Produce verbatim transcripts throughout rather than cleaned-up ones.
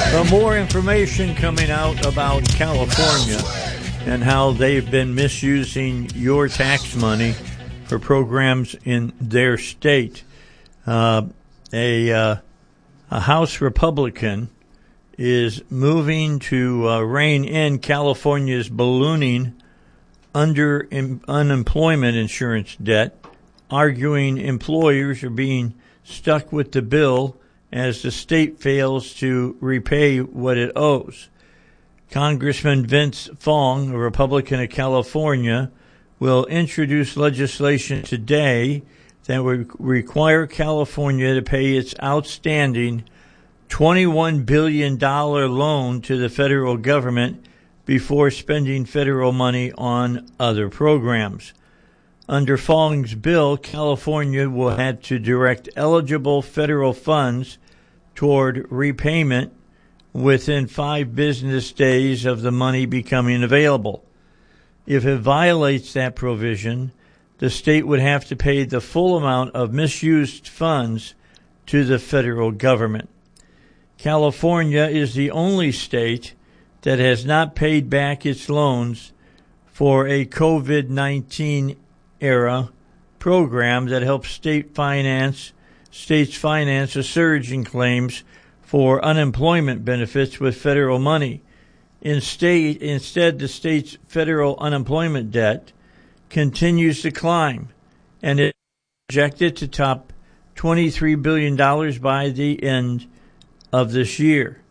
Uh, more information coming out about California and how they've been misusing your tax money for programs in their state. Uh, a, uh, a House Republican is moving to uh, rein in California's ballooning under in, unemployment insurance debt, arguing employers are being stuck with the bill as the state fails to repay what it owes. Congressman Vince Fong, a Republican of California, will introduce legislation today that would require California to pay its outstanding twenty-one billion dollars loan to the federal government before spending federal money on other programs. Under Fong's bill, California will have to direct eligible federal funds toward repayment within five business days of the money becoming available. If it violates that provision, the state would have to pay the full amount of misused funds to the federal government. California is the only state that has not paid back its loans for a COVID nineteen era program that helps state finance, states finance a surge in claims for unemployment benefits with federal money. In state, instead, the state's federal unemployment debt continues to climb, and it is projected to top twenty-three billion dollars by the end of this year.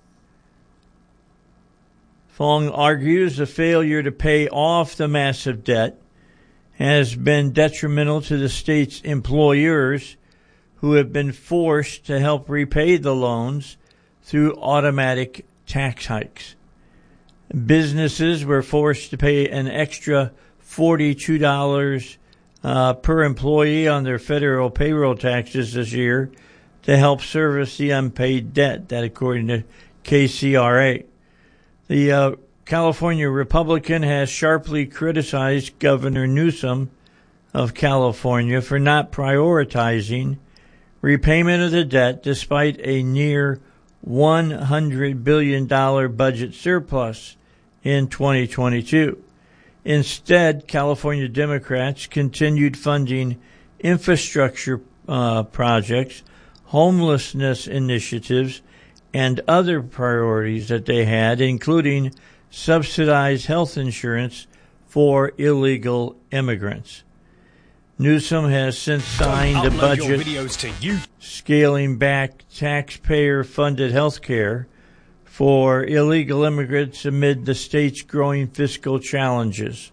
Fong argues the failure to pay off the massive debt has been detrimental to the state's employers, who have been forced to help repay the loans through automatic tax hikes. Businesses were forced to pay an extra forty-two dollars uh, per employee on their federal payroll taxes this year to help service the unpaid debt, that according to K C R A. The uh, California Republican has sharply criticized Governor Newsom of California for not prioritizing repayment of the debt despite a near one hundred billion dollars budget surplus in twenty twenty-two. Instead, California Democrats continued funding infrastructure uh, projects, homelessness initiatives, and other priorities that they had, including subsidized health insurance for illegal immigrants. Newsom has since signed a budget scaling back taxpayer-funded health care for illegal immigrants amid the state's growing fiscal challenges.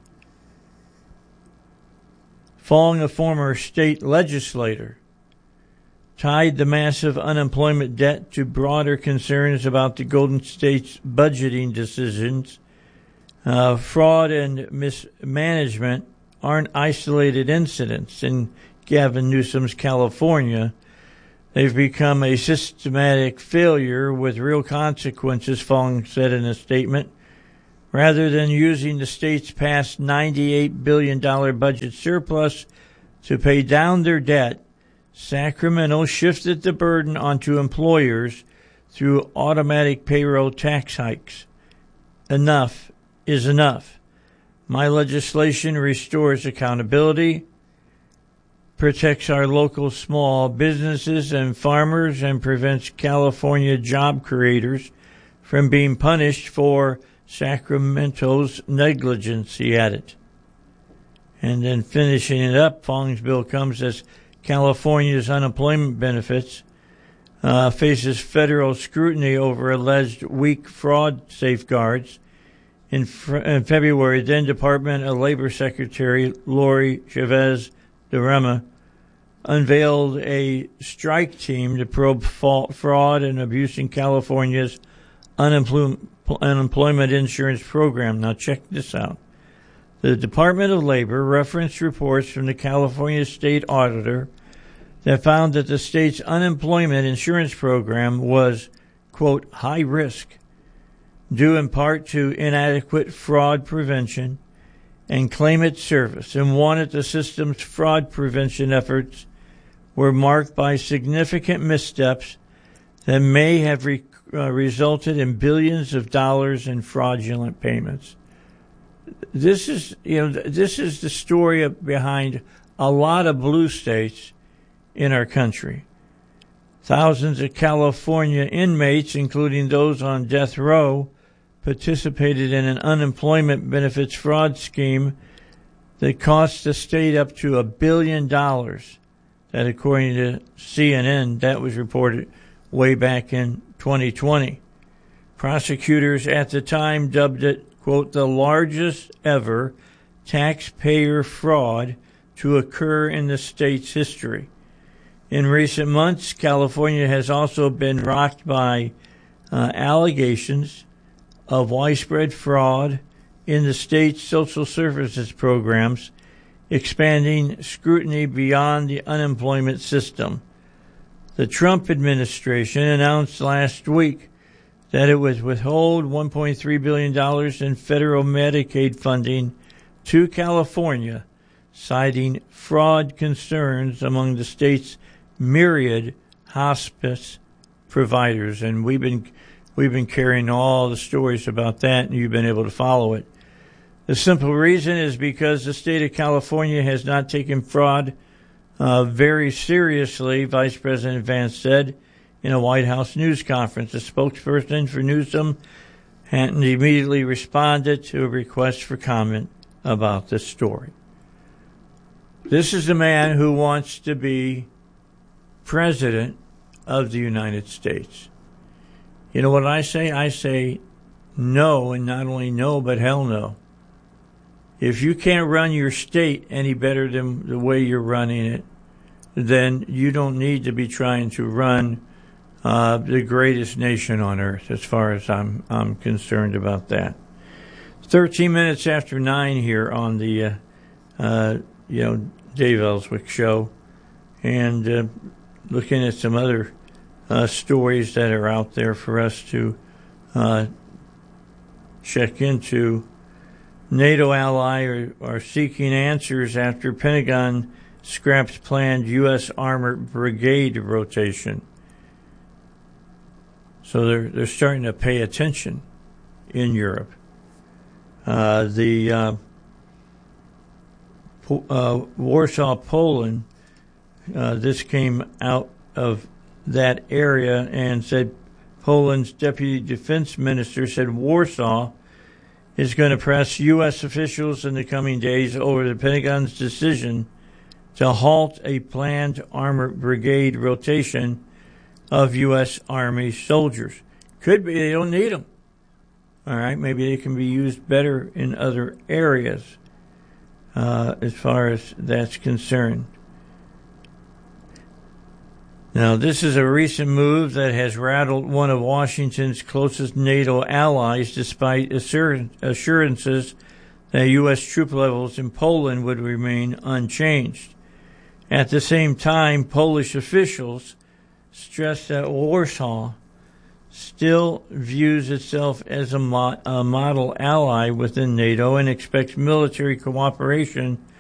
Fong, a former state legislator, tied the massive unemployment debt to broader concerns about the Golden State's budgeting decisions. Uh, fraud and mismanagement aren't isolated incidents in Gavin Newsom's California. They've become a systematic failure with real consequences, Fong said in a statement. Rather than using the state's past ninety-eight billion dollars budget surplus to pay down their debt, Sacramento shifted the burden onto employers through automatic payroll tax hikes. Enough is enough. My legislation restores accountability, protects our local small businesses and farmers, and prevents California job creators from being punished for Sacramento's negligence, he added. And then finishing it up, Fong's bill comes as California's unemployment benefits uh, faces federal scrutiny over alleged weak fraud safeguards. In, fr- in February, then Department of Labor Secretary Lori Chavez de Rema unveiled a strike team to probe fa- fraud and abuse in California's unemploy- unemployment insurance program. Now check this out. The Department of Labor referenced reports from the California State Auditor that found that the state's unemployment insurance program was, quote, high risk, due in part to inadequate fraud prevention and claimant service, and wanted the system's fraud prevention efforts were marked by significant missteps that may have re- uh, resulted in billions of dollars in fraudulent payments. This is, you know, this is the story behind a lot of blue states in our country. Thousands of California inmates, including those on death row, participated in an unemployment benefits fraud scheme that cost the state up to a billion dollars. That, according to C N N, that was reported way back in twenty twenty. Prosecutors at the time dubbed it, quote, the largest ever taxpayer fraud to occur in the state's history. In recent months, California has also been rocked by uh, allegations of widespread fraud in the state's social services programs, expanding scrutiny beyond the unemployment system. The Trump administration announced last week that it would withhold one point three billion dollars in federal Medicaid funding to California, citing fraud concerns among the state's myriad hospice providers. And we've been we've been carrying all the stories about that, and you've been able to follow it. The simple reason is because the state of California has not taken fraud uh, very seriously, Vice President Vance said in a White House news conference. A spokesperson for Newsom hadn't immediately responded to a request for comment about this story. This is the man who wants to be President of the United States. You know what I say? I say no, and not only no, but hell no. If you can't run your state any better than the way you're running it, then you don't need to be trying to run uh, the greatest nation on earth, as far as I'm I'm concerned about that. Thirteen minutes after nine here on the uh, uh, you know Dave Ellswick show, and uh, looking at some other uh, stories that are out there for us to uh, check into. NATO ally are, are seeking answers after Pentagon scraps planned U S armored brigade rotation. So they're they're starting to pay attention in Europe. Uh, the uh, po- uh, Warsaw, Poland. Uh, this came out of that area and said Poland's deputy defense minister said Warsaw is going to press U S officials in the coming days over the Pentagon's decision to halt a planned armored brigade rotation of U S Army soldiers. Could be they don't need them. All right, maybe they can be used better in other areas uh, as far as that's concerned. Now, this is a recent move that has rattled one of Washington's closest NATO allies, despite assur- assurances that U S troop levels in Poland would remain unchanged. At the same time, Polish officials stressed that Warsaw still views itself as a, mo- a model ally within NATO and expects military cooperation